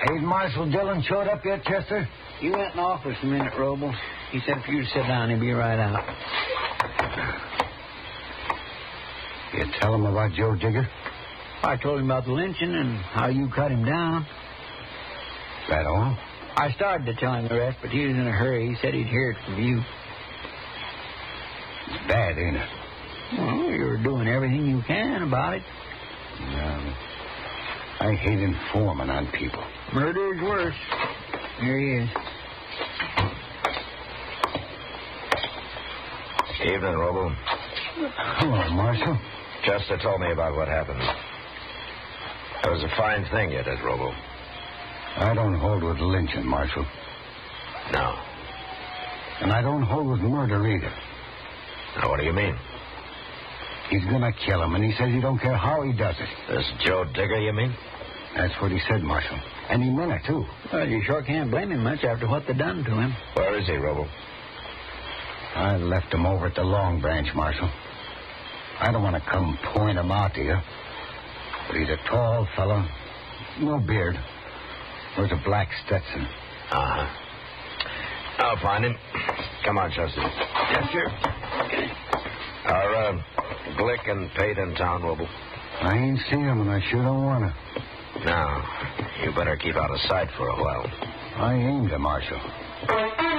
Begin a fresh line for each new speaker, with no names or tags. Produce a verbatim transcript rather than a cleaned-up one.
Ain't Marshal Dillon showed up yet, Chester?
He went in the office a minute, Roble. He said for you to sit down. He'll be right out.
You tell him about Joe Digger?
I told him about the lynching and how you cut him down.
That all?
I started to tell him the rest, but he was in a hurry. He said he'd hear it from you.
It's bad, ain't it?
Well, you're doing everything you can about it.
No. I hate informing on people.
Murder is worse. Here he is.
Evening, Roble.
Hello, Marshal.
Chester told me about what happened. It was a fine thing you did, Roble.
I don't hold with lynching, Marshal.
No.
And I don't hold with murder either.
Now, what do you mean?
He's gonna kill him, and he says he don't care how he does it.
This Joe Digger, you mean?
That's what he said, Marshal. And he meant it, too.
Well, you sure can't blame him much after what they done to him.
Where is he, Roble?
I left him over at the Long Branch, Marshal. I don't want to come point him out to you. But he's a tall fellow, no beard, wears a black Stetson.
Uh-huh. I'll find him. Come on, Chester.
Yes, sir.
Are uh, Glick and Pate in town, Roble?
I ain't seen him, and I sure don't want to.
No. You better keep out of sight for a while.
I aimed to, Marshal.